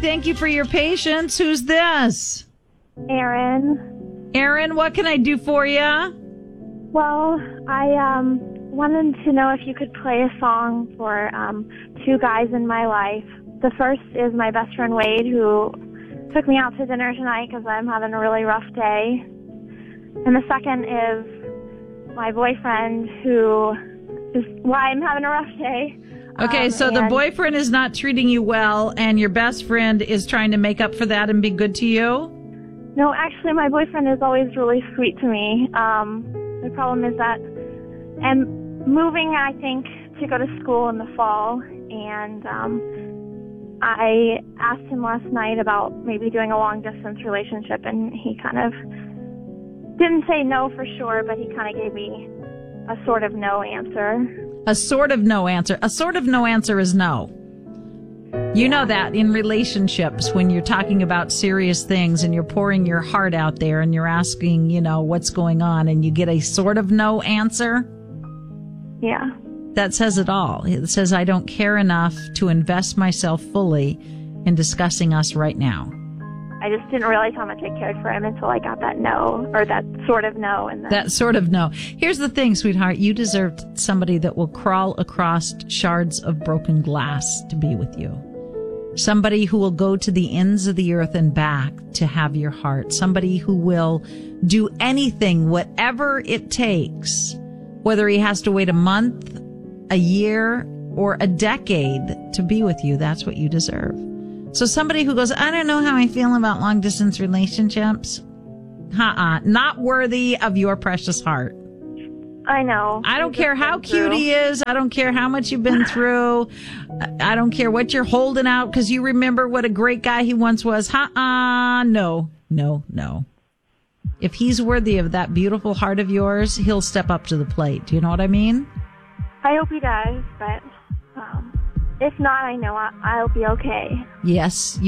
Thank you for your patience. Who's this? Aaron. Aaron, what can I do for you? Well, I wanted to know if you could play a song for two guys in my life. The first is my best friend Wade, who took me out to dinner tonight because I'm having a really rough day. And the second is my boyfriend, who is why I'm having a rough day. Okay, so the boyfriend is not treating you well, and your best friend is trying to make up for that and be good to you? No, actually, my boyfriend is always really sweet to me. The problem is that I'm moving, I think, to go to school in the fall, and I asked him last night about maybe doing a long-distance relationship, and he kind of didn't say no for sure, but he kind of gave me a sort of no answer. A sort of no answer. A sort of no answer is no. You know that in relationships, when you're talking about serious things and you're pouring your heart out there and you're asking, what's going on, and you get a sort of no answer. Yeah. That says it all. It says, I don't care enough to invest myself fully in discussing us right now. I just didn't realize how much I cared for him until I got that no, or that sort of no. And then... That sort of no. Here's the thing, sweetheart. You deserve somebody that will crawl across shards of broken glass to be with you. Somebody who will go to the ends of the earth and back to have your heart. Somebody who will do anything, whatever it takes, whether he has to wait a month, a year, or a decade to be with you. That's what you deserve. So somebody who goes, I don't know how I feel about long distance relationships. Not worthy of your precious heart. I know. I don't care how cute he is. I don't care how much you've been through. I don't care what you're holding out because you remember what a great guy he once was. No. If he's worthy of that beautiful heart of yours, he'll step up to the plate. Do you know what I mean? I hope he does, but if not, I know I'll be okay. Yes.